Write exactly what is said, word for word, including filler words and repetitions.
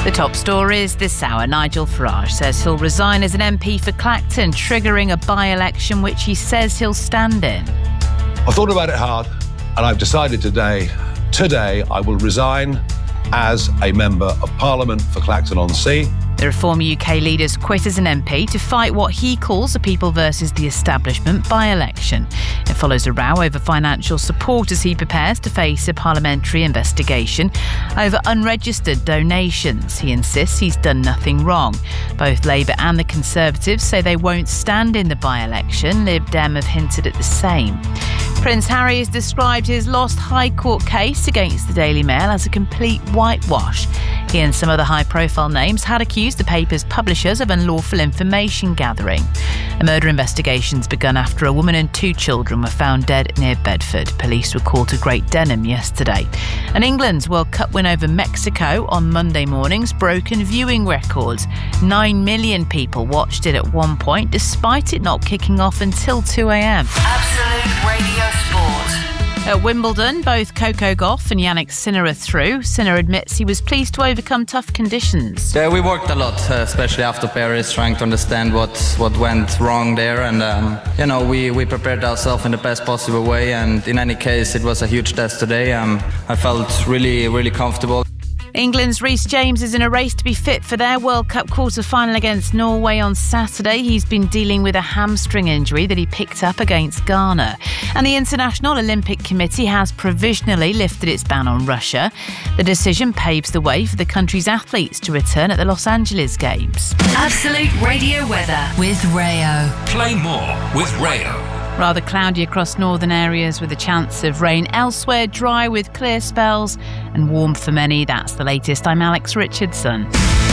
The top stories this hour. Nigel Farage says he'll resign as an M P for Clacton, triggering a by-election which he says he'll stand in. I've thought about it hard and I've decided today, today I will resign as a Member of Parliament for Clacton-on-Sea. The Reform U K leader's quit as an M P to fight what he calls a people versus the establishment by-election. It follows a row over financial support as he prepares to face a parliamentary investigation over unregistered donations. He insists he's done nothing wrong. Both Labour and the Conservatives say they won't stand in the by-election. Lib Dem have hinted at the same. Prince Harry has described his lost High Court case against the Daily Mail as a complete whitewash. He and some other high-profile names had accused the paper's publishers of unlawful information gathering. A murder investigation's begun after a woman and two children were found dead near Bedford. Police were called to Great Denham yesterday. And England's World Cup win over Mexico on Monday morning's broken viewing records. Nine million people watched it at one point, despite it not kicking off until two a.m. Absolute Radio Sport. At Wimbledon, both Coco Gauff and Yannick Sinner are through. Sinner admits he was pleased to overcome tough conditions. Yeah, we worked a lot, uh, especially after Paris, trying to understand what, what went wrong there. And, um, you know, we, we prepared ourselves in the best possible way. And in any case, it was a huge test today. Um, I felt really, really comfortable. England's Reece James is in a race to be fit for their World Cup quarter-final against Norway on Saturday. He's been dealing with a hamstring injury that he picked up against Ghana. And the International Olympic Committee has provisionally lifted its ban on Russia. The decision paves the way for the country's athletes to return at the Los Angeles Games. Absolute Radio weather with Rayo. Play more with Rayo. Rather cloudy across northern areas with a chance of rain. Elsewhere, dry with clear spells and warm for many. That's the latest. I'm Alex Richardson.